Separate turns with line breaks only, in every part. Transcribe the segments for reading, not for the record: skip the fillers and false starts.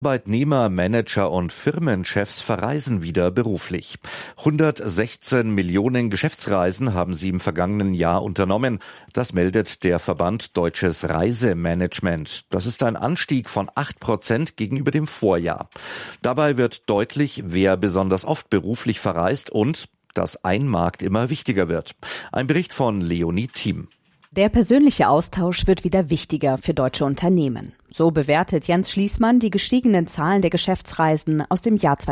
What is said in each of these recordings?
Arbeitnehmer, Manager und Firmenchefs verreisen wieder beruflich. 116 Millionen Geschäftsreisen haben sie im vergangenen Jahr unternommen. Das meldet der Verband Deutsches Reisemanagement. Das ist ein Anstieg von 8% gegenüber dem Vorjahr. Dabei wird deutlich, wer besonders oft beruflich verreist und dass ein Markt immer wichtiger wird. Ein Bericht von Leonie Thiem.
Der persönliche Austausch wird wieder wichtiger für deutsche Unternehmen. So bewertet Jens Schließmann die gestiegenen Zahlen der Geschäftsreisen aus dem Jahr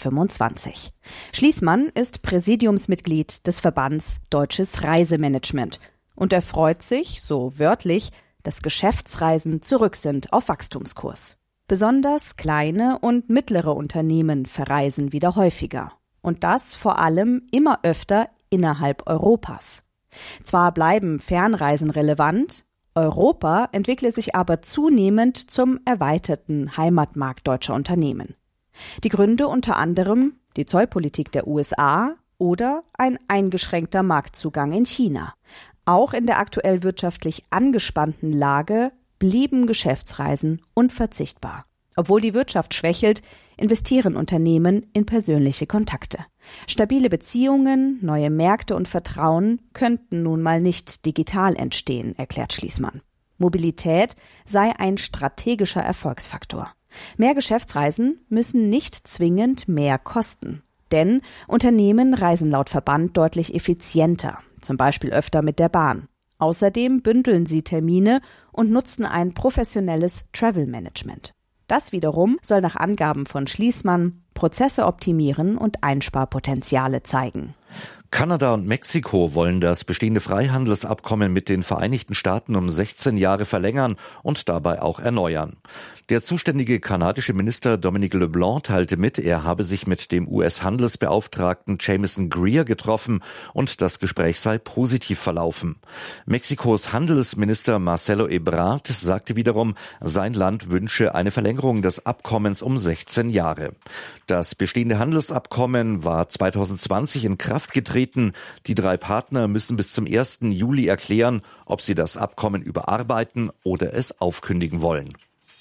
2025. Schließmann ist Präsidiumsmitglied des Verbands Deutsches Reisemanagement und er freut sich, so wörtlich, dass Geschäftsreisen zurück sind auf Wachstumskurs. Besonders kleine und mittlere Unternehmen verreisen wieder häufiger. Und das vor allem immer öfter innerhalb Europas. Zwar bleiben Fernreisen relevant, Europa entwickle sich aber zunehmend zum erweiterten Heimatmarkt deutscher Unternehmen. Die Gründe unter anderem die Zollpolitik der USA oder ein eingeschränkter Marktzugang in China. Auch in der aktuell wirtschaftlich angespannten Lage blieben Geschäftsreisen unverzichtbar. Obwohl die Wirtschaft schwächelt, investieren Unternehmen in persönliche Kontakte. Stabile Beziehungen, neue Märkte und Vertrauen könnten nun mal nicht digital entstehen, erklärt Schließmann. Mobilität sei ein strategischer Erfolgsfaktor. Mehr Geschäftsreisen müssen nicht zwingend mehr kosten. Denn Unternehmen reisen laut Verband deutlich effizienter, zum Beispiel öfter mit der Bahn. Außerdem bündeln sie Termine und nutzen ein professionelles Travel-Management. Das wiederum soll nach Angaben von Schließmann Prozesse optimieren und Einsparpotenziale zeigen.
Kanada und Mexiko wollen das bestehende Freihandelsabkommen mit den Vereinigten Staaten um 16 Jahre verlängern und dabei auch erneuern. Der zuständige kanadische Minister Dominic LeBlanc teilte mit, er habe sich mit dem US-Handelsbeauftragten Jamieson Greer getroffen und das Gespräch sei positiv verlaufen. Mexikos Handelsminister Marcelo Ebrard sagte wiederum, sein Land wünsche eine Verlängerung des Abkommens um 16 Jahre. Das bestehende Handelsabkommen war 2020 in Kraft getreten. Die drei Partner müssen bis zum 1. Juli erklären, ob sie das Abkommen überarbeiten oder es aufkündigen wollen.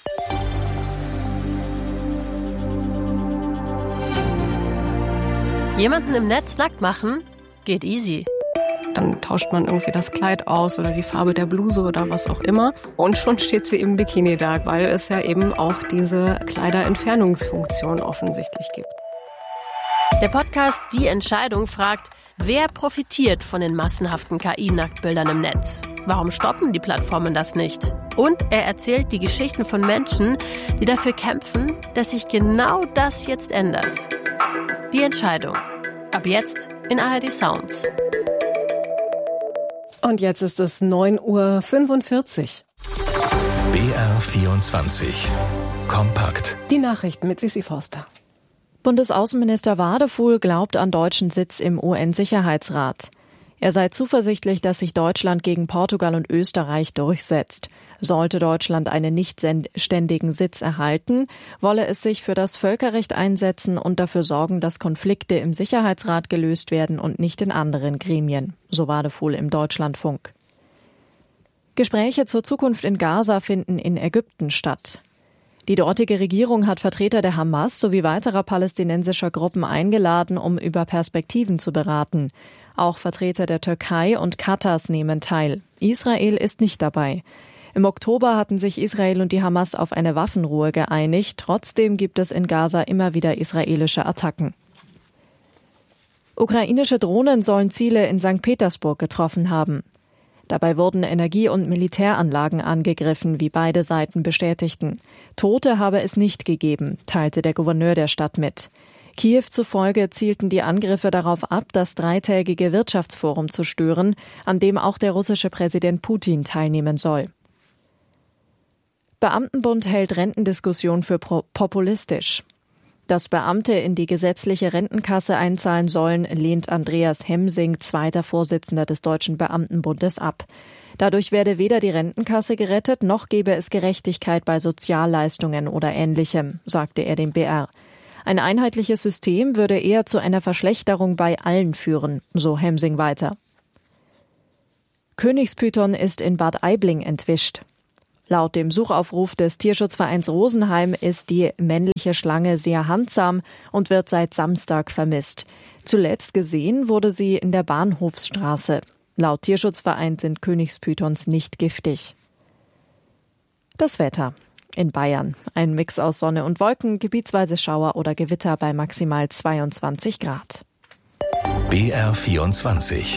Jemanden im Netz nackt machen? Geht easy.
Dann tauscht man irgendwie das Kleid aus oder die Farbe der Bluse oder was auch immer. Und schon steht sie im Bikini da, weil es ja eben auch diese Kleiderentfernungsfunktion offensichtlich gibt.
Der Podcast Die Entscheidung fragt, wer profitiert von den massenhaften KI-Nacktbildern im Netz? Warum stoppen die Plattformen das nicht? Und er erzählt die Geschichten von Menschen, die dafür kämpfen, dass sich genau das jetzt ändert. Die Entscheidung. Ab jetzt in ARD Sounds.
Und jetzt ist es 9:45 Uhr.
BR24. Kompakt.
Die Nachrichten mit Sissi Forster.
Bundesaußenminister Wadefuhl glaubt an deutschen Sitz im UN-Sicherheitsrat. Er sei zuversichtlich, dass sich Deutschland gegen Portugal und Österreich durchsetzt. Sollte Deutschland einen nicht ständigen Sitz erhalten, wolle es sich für das Völkerrecht einsetzen und dafür sorgen, dass Konflikte im Sicherheitsrat gelöst werden und nicht in anderen Gremien, so Wadefuhl im Deutschlandfunk. Gespräche zur Zukunft in Gaza finden in Ägypten statt. Die dortige Regierung hat Vertreter der Hamas sowie weiterer palästinensischer Gruppen eingeladen, um über Perspektiven zu beraten. Auch Vertreter der Türkei und Katars nehmen teil. Israel ist nicht dabei. Im Oktober hatten sich Israel und die Hamas auf eine Waffenruhe geeinigt. Trotzdem gibt es in Gaza immer wieder israelische Attacken. Ukrainische Drohnen sollen Ziele in St. Petersburg getroffen haben. Dabei wurden Energie- und Militäranlagen angegriffen, wie beide Seiten bestätigten. Tote habe es nicht gegeben, teilte der Gouverneur der Stadt mit. Kiew zufolge zielten die Angriffe darauf ab, das dreitägige Wirtschaftsforum zu stören, an dem auch der russische Präsident Putin teilnehmen soll. Beamtenbund hält Rentendiskussion für populistisch. Dass Beamte in die gesetzliche Rentenkasse einzahlen sollen, lehnt Andreas Hemsing, zweiter Vorsitzender des Deutschen Beamtenbundes, ab. Dadurch werde weder die Rentenkasse gerettet, noch gebe es Gerechtigkeit bei Sozialleistungen oder Ähnlichem, sagte er dem BR. Ein einheitliches System würde eher zu einer Verschlechterung bei allen führen, so Hemsing weiter. Königspython ist in Bad Aibling entwischt. Laut dem Suchaufruf des Tierschutzvereins Rosenheim ist die männliche Schlange sehr handsam und wird seit Samstag vermisst. Zuletzt gesehen wurde sie in der Bahnhofsstraße. Laut Tierschutzverein sind Königspythons nicht giftig. Das Wetter. In Bayern ein Mix aus Sonne und Wolken, gebietsweise Schauer oder Gewitter bei maximal 22 Grad.
BR24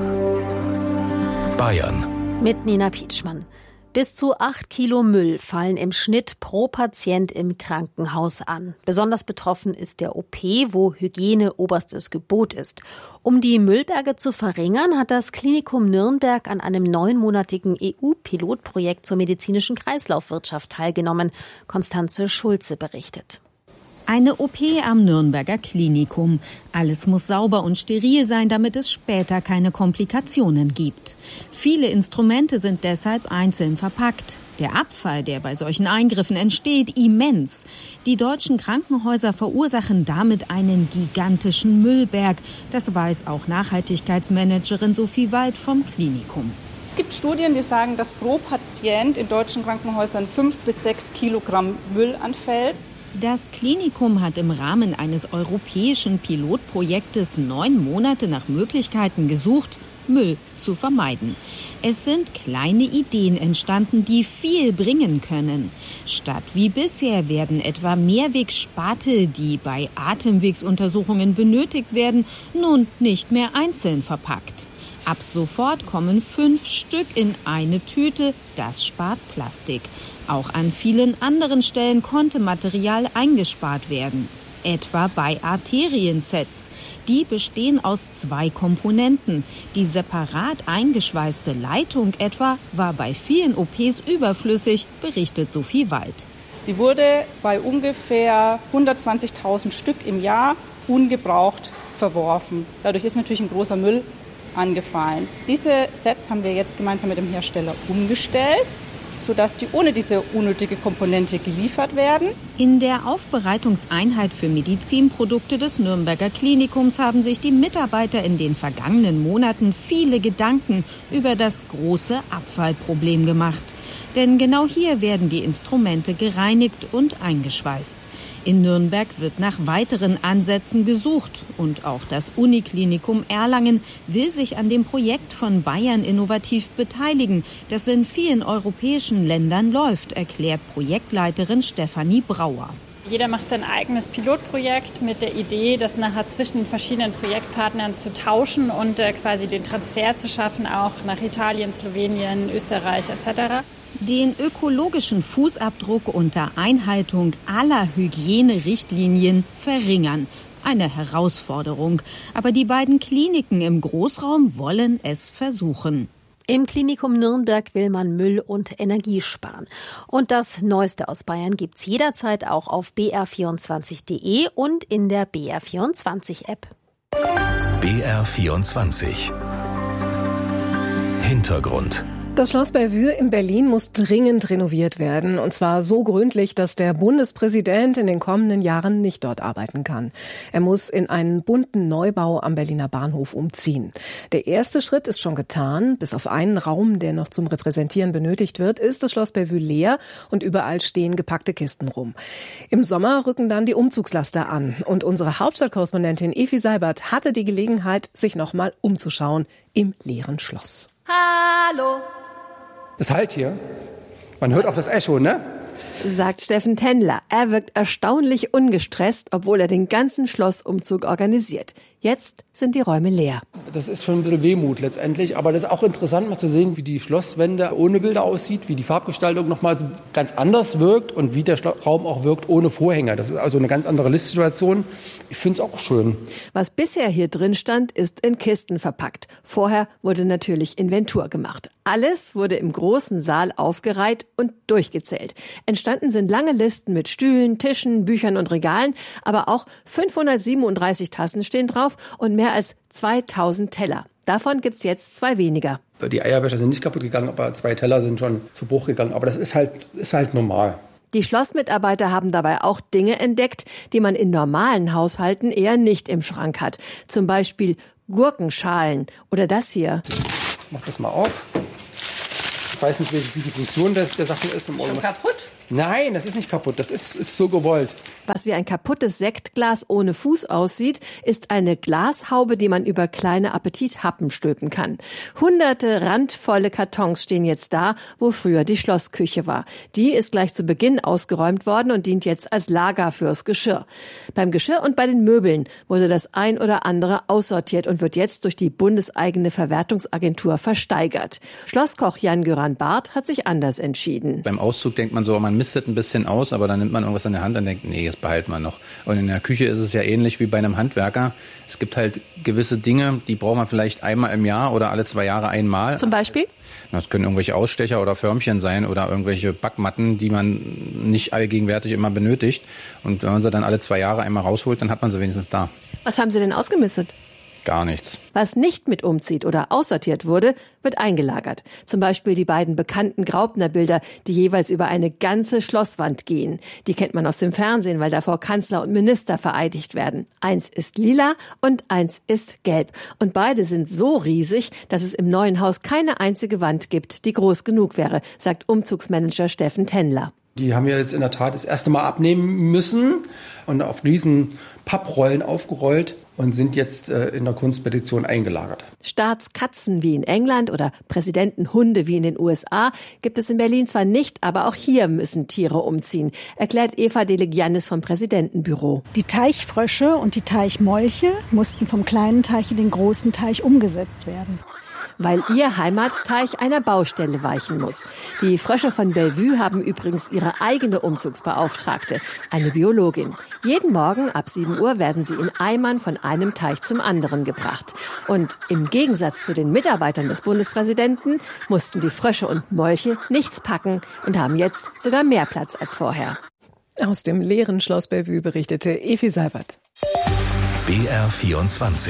Bayern
mit Nina Pietschmann. Bis zu 8 Kilo Müll fallen im Schnitt pro Patient im Krankenhaus an. Besonders betroffen ist der OP, wo Hygiene oberstes Gebot ist. Um die Müllberge zu verringern, hat das Klinikum Nürnberg an einem 9-monatigen EU-Pilotprojekt zur medizinischen Kreislaufwirtschaft teilgenommen. Konstanze Schulze berichtet.
Eine OP am Nürnberger Klinikum. Alles muss sauber und steril sein, damit es später keine Komplikationen gibt. Viele Instrumente sind deshalb einzeln verpackt. Der Abfall, der bei solchen Eingriffen entsteht, immens. Die deutschen Krankenhäuser verursachen damit einen gigantischen Müllberg. Das weiß auch Nachhaltigkeitsmanagerin Sophie Wald vom Klinikum.
Es gibt Studien, die sagen, dass pro Patient in deutschen Krankenhäusern 5 bis 6 Kilogramm Müll anfällt.
Das Klinikum hat im Rahmen eines europäischen Pilotprojektes 9 Monate nach Möglichkeiten gesucht, Müll zu vermeiden. Es sind kleine Ideen entstanden, die viel bringen können. Statt wie bisher werden etwa Mehrwegspate, die bei Atemwegsuntersuchungen benötigt werden, nun nicht mehr einzeln verpackt. Ab sofort kommen 5 Stück in eine Tüte, das spart Plastik. Auch an vielen anderen Stellen konnte Material eingespart werden. Etwa bei Arteriensets. Die bestehen aus 2 Komponenten. Die separat eingeschweißte Leitung etwa war bei vielen OPs überflüssig, berichtet Sophie Wald.
Die wurde bei ungefähr 120.000 Stück im Jahr ungebraucht verworfen. Dadurch ist natürlich ein großer Müll angefallen. Diese Sets haben wir jetzt gemeinsam mit dem Hersteller umgestellt, sodass die ohne diese unnötige Komponente geliefert werden.
In der Aufbereitungseinheit für Medizinprodukte des Nürnberger Klinikums haben sich die Mitarbeiter in den vergangenen Monaten viele Gedanken über das große Abfallproblem gemacht. Denn genau hier werden die Instrumente gereinigt und eingeschweißt. In Nürnberg wird nach weiteren Ansätzen gesucht und auch das Uniklinikum Erlangen will sich an dem Projekt von Bayern Innovativ beteiligen, das in vielen europäischen Ländern läuft, erklärt Projektleiterin Stefanie Brauer.
Jeder macht sein eigenes Pilotprojekt mit der Idee, das nachher zwischen verschiedenen Projektpartnern zu tauschen und quasi den Transfer zu schaffen, auch nach Italien, Slowenien, Österreich etc.
Den ökologischen Fußabdruck unter Einhaltung aller Hygienerichtlinien verringern. Eine Herausforderung. Aber die beiden Kliniken im Großraum wollen es versuchen.
Im Klinikum Nürnberg will man Müll und Energie sparen. Und das Neueste aus Bayern gibt's jederzeit auch auf br24.de und in der BR24-App.
BR24 Hintergrund.
Das Schloss Bellevue in Berlin muss dringend renoviert werden. Und zwar so gründlich, dass der Bundespräsident in den kommenden Jahren nicht dort arbeiten kann. Er muss in einen bunten Neubau am Berliner Bahnhof umziehen. Der erste Schritt ist schon getan. Bis auf einen Raum, der noch zum Repräsentieren benötigt wird, ist das Schloss Bellevue leer und überall stehen gepackte Kisten rum. Im Sommer rücken dann die Umzugslaster an. Und unsere Hauptstadtkorrespondentin Evi Seibert hatte die Gelegenheit, sich nochmal umzuschauen im leeren Schloss.
Hallo!
Es hallt hier. Man hört auch das Echo, ne?
Sagt Steffen Tendler. Er wirkt erstaunlich ungestresst, obwohl er den ganzen Schlossumzug organisiert. Jetzt sind die Räume leer.
Das ist schon ein bisschen Wehmut letztendlich, aber das ist auch interessant, mal zu sehen, wie die Schlosswände ohne Bilder aussieht, wie die Farbgestaltung nochmal ganz anders wirkt und wie der Raum auch wirkt ohne Vorhänge. Das ist also eine ganz andere Listsituation. Ich finde es auch schön.
Was bisher hier drin stand, ist in Kisten verpackt. Vorher wurde natürlich Inventur gemacht. Alles wurde im großen Saal aufgereiht und durchgezählt. Entstanden sind lange Listen mit Stühlen, Tischen, Büchern und Regalen, aber auch 537 Tassen stehen drauf und mehr als 2000 Teller. Davon gibt's jetzt 2 weniger.
Die Eierbecher sind nicht kaputt gegangen, aber 2 Teller sind schon zu Bruch gegangen. Aber das ist halt normal.
Die Schlossmitarbeiter haben dabei auch Dinge entdeckt, die man in normalen Haushalten eher nicht im Schrank hat. Zum Beispiel Gurkenschalen oder das hier.
Ich mach das mal auf. weiß nicht, wie die Funktion der Sachen ist.
Schon kaputt?
Nein, das ist nicht kaputt. Das ist so gewollt.
Was wie ein kaputtes Sektglas ohne Fuß aussieht, ist eine Glashaube, die man über kleine Appetithappen stülpen kann. Hunderte randvolle Kartons stehen jetzt da, wo früher die Schlossküche war. Die ist gleich zu Beginn ausgeräumt worden und dient jetzt als Lager fürs Geschirr. Beim Geschirr und bei den Möbeln wurde das ein oder andere aussortiert und wird jetzt durch die bundeseigene Verwertungsagentur versteigert. Schlosskoch Jan-Göran Barth hat sich anders entschieden.
Beim Auszug denkt man so, man mistet ein bisschen aus, aber dann nimmt man irgendwas in der Hand und denkt, nee, das behalten wir noch. Und in der Küche ist es ja ähnlich wie bei einem Handwerker. Es gibt halt gewisse Dinge, die braucht man vielleicht einmal im Jahr oder alle 2 Jahre einmal.
Zum Beispiel?
Das können irgendwelche Ausstecher oder Förmchen sein oder irgendwelche Backmatten, die man nicht allgegenwärtig immer benötigt. Und wenn man sie dann alle 2 Jahre einmal rausholt, dann hat man sie wenigstens da.
Was haben Sie denn ausgemistet?
Gar nichts.
Was nicht mit umzieht oder aussortiert wurde, wird eingelagert. Zum Beispiel die beiden bekannten Graupner-Bilder, die jeweils über eine ganze Schlosswand gehen. Die kennt man aus dem Fernsehen, weil davor Kanzler und Minister vereidigt werden. Eins ist lila und eins ist gelb. Und beide sind so riesig, dass es im neuen Haus keine einzige Wand gibt, die groß genug wäre, sagt Umzugsmanager Steffen Tendler.
Die haben wir jetzt in der Tat das erste Mal abnehmen müssen und auf riesen Papprollen aufgerollt und sind jetzt in der Kunstpetition eingelagert.
Staatskatzen wie in England oder Präsidentenhunde wie in den USA gibt es in Berlin zwar nicht, aber auch hier müssen Tiere umziehen, erklärt Eva Delegiannis vom Präsidentenbüro.
Die Teichfrösche und die Teichmolche mussten vom kleinen Teich in den großen Teich umgesetzt werden.
Weil ihr Heimatteich einer Baustelle weichen muss. Die Frösche von Bellevue haben übrigens ihre eigene Umzugsbeauftragte, eine Biologin. Jeden Morgen ab 7 Uhr werden sie in Eimern von einem Teich zum anderen gebracht. Und im Gegensatz zu den Mitarbeitern des Bundespräsidenten mussten die Frösche und Molche nichts packen und haben jetzt sogar mehr Platz als vorher.
Aus dem leeren Schloss Bellevue berichtete Evi Seibert.
BR24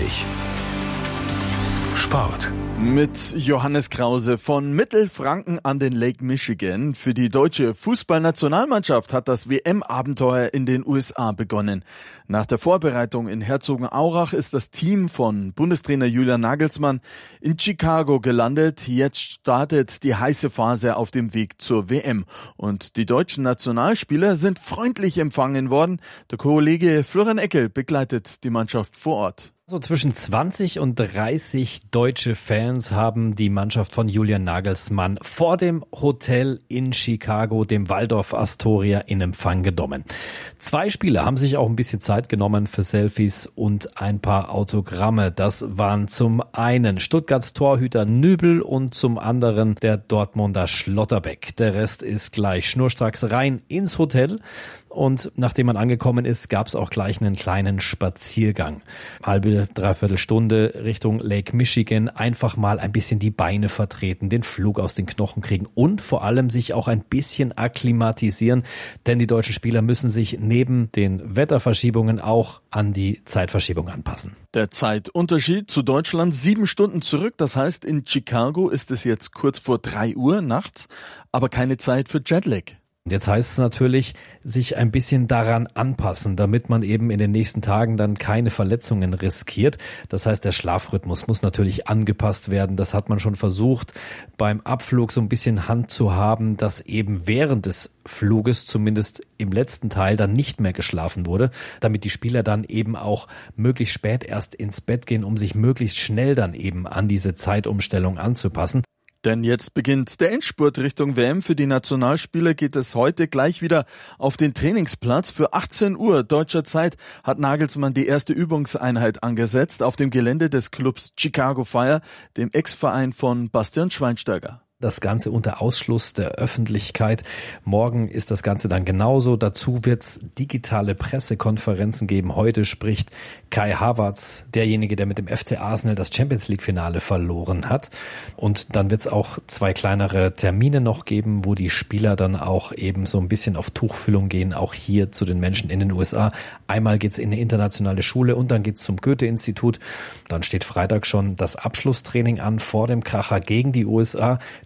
Sport.
Mit Johannes Krause von Mittelfranken an den Lake Michigan. Für die deutsche Fußballnationalmannschaft hat das WM-Abenteuer in den USA begonnen. Nach der Vorbereitung in Herzogenaurach ist das Team von Bundestrainer Julian Nagelsmann in Chicago gelandet. Jetzt startet die heiße Phase auf dem Weg zur WM. Und die deutschen Nationalspieler sind freundlich empfangen worden. Der Kollege Florian Eckel begleitet die Mannschaft vor Ort.
So zwischen 20 und 30 deutsche Fans haben die Mannschaft von Julian Nagelsmann vor dem Hotel in Chicago, dem Waldorf Astoria, in Empfang genommen. 2 Spieler haben sich auch ein bisschen Zeit genommen für Selfies und ein paar Autogramme. Das waren zum einen Stuttgarts Torhüter Nübel und zum anderen der Dortmunder Schlotterbeck. Der Rest ist gleich schnurstracks rein ins Hotel. Und nachdem man angekommen ist, gab es auch gleich einen kleinen Spaziergang. Halbe, dreiviertel Stunde Richtung Lake Michigan. Einfach mal ein bisschen die Beine vertreten, den Flug aus den Knochen kriegen und vor allem sich auch ein bisschen akklimatisieren. Denn die deutschen Spieler müssen sich neben den Wetterverschiebungen auch an die Zeitverschiebung anpassen.
Der Zeitunterschied zu Deutschland 7 Stunden zurück. Das heißt, in Chicago ist es jetzt kurz vor 3 Uhr nachts, aber keine Zeit für Jetlag.
Und jetzt heißt es natürlich, sich ein bisschen daran anpassen, damit man eben in den nächsten Tagen dann keine Verletzungen riskiert. Das heißt, der Schlafrhythmus muss natürlich angepasst werden. Das hat man schon versucht, beim Abflug so ein bisschen Hand zu haben, dass eben während des Fluges, zumindest im letzten Teil, dann nicht mehr geschlafen wurde, damit die Spieler dann eben auch möglichst spät erst ins Bett gehen, um sich möglichst schnell dann eben an diese Zeitumstellung anzupassen.
Denn jetzt beginnt der Endspurt Richtung WM. Für die Nationalspieler geht es heute gleich wieder auf den Trainingsplatz. Für 18 Uhr deutscher Zeit hat Nagelsmann die erste Übungseinheit angesetzt auf dem Gelände des Clubs Chicago Fire, dem Ex-Verein von Bastian Schweinsteiger.
Das Ganze unter Ausschluss der Öffentlichkeit. Morgen ist das Ganze dann genauso. Dazu wird es digitale Pressekonferenzen geben. Heute spricht Kai Havertz, derjenige, der mit dem FC Arsenal das Champions-League-Finale verloren hat. Und dann wird es auch 2 kleinere Termine noch geben, wo die Spieler dann auch eben so ein bisschen auf Tuchfüllung gehen, auch hier zu den Menschen in den USA. Einmal geht es in eine internationale Schule und dann geht es zum Goethe-Institut. Dann steht Freitag schon das Abschlusstraining an vor dem Kracher gegen die USA.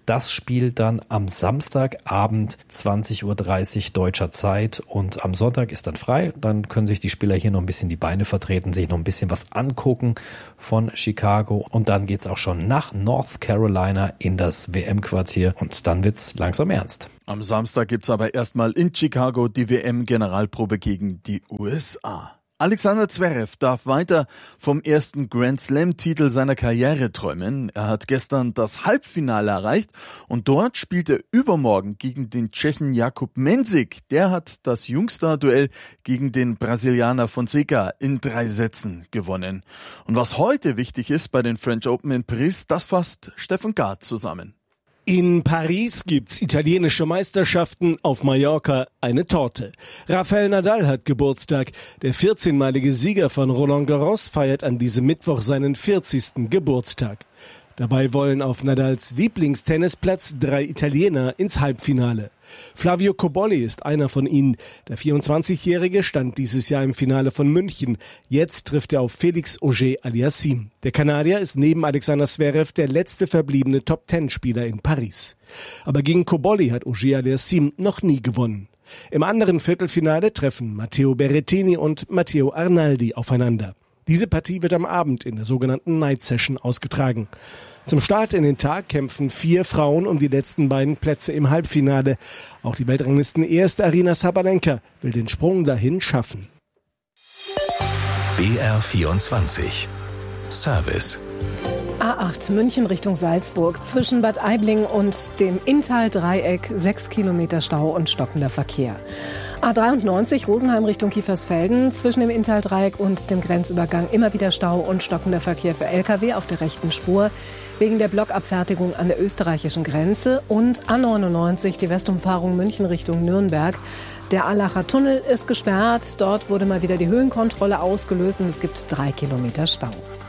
Das Spiel dann am Samstagabend 20:30 Uhr deutscher Zeit und am Sonntag ist dann frei. Dann können sich die Spieler hier noch ein bisschen die Beine vertreten, sich noch ein bisschen was angucken von Chicago und dann geht's auch schon nach North Carolina in das WM-Quartier und dann wird's langsam ernst.
Am Samstag gibt's aber erstmal in Chicago die WM-Generalprobe gegen die USA. Alexander Zverev darf weiter vom ersten Grand-Slam-Titel seiner Karriere träumen. Er hat gestern das Halbfinale erreicht und dort spielt er übermorgen gegen den Tschechen Jakub Mensik. Der hat das Jungstar-Duell gegen den Brasilianer Fonseca in 3 Sätzen gewonnen. Und was heute wichtig ist bei den French Open in Paris, das fasst Steffen Gard zusammen.
In Paris gibt's italienische Meisterschaften, auf Mallorca eine Torte. Rafael Nadal hat Geburtstag. Der 14-malige Sieger von Roland Garros feiert an diesem Mittwoch seinen 40. Geburtstag. Dabei wollen auf Nadals Lieblingstennisplatz 3 Italiener ins Halbfinale. Flavio Cobolli ist einer von ihnen. Der 24-Jährige stand dieses Jahr im Finale von München. Jetzt trifft er auf Felix Auger-Aliassime. Der Kanadier ist neben Alexander Zverev der letzte verbliebene Top-10-Spieler in Paris. Aber gegen Cobolli hat Auger-Aliassime noch nie gewonnen. Im anderen Viertelfinale treffen Matteo Berrettini und Matteo Arnaldi aufeinander. Diese Partie wird am Abend in der sogenannten Night Session ausgetragen. Zum Start in den Tag kämpfen 4 Frauen um die letzten beiden Plätze im Halbfinale. Auch die Weltranglisten-Erste Aryna Sabalenka will den Sprung dahin schaffen.
BR24 Service.
A8 München Richtung Salzburg. Zwischen Bad Aibling und dem Inntal-Dreieck 6 Kilometer Stau und stockender Verkehr. A93 Rosenheim Richtung Kiefersfelden. Zwischen dem Inntal-Dreieck und dem Grenzübergang immer wieder Stau und stockender Verkehr für Lkw auf der rechten Spur. Wegen der Blockabfertigung an der österreichischen Grenze. Und A99 die Westumfahrung München Richtung Nürnberg. Der Allacher Tunnel ist gesperrt. Dort wurde mal wieder die Höhenkontrolle ausgelöst und es gibt 3 Kilometer Stau.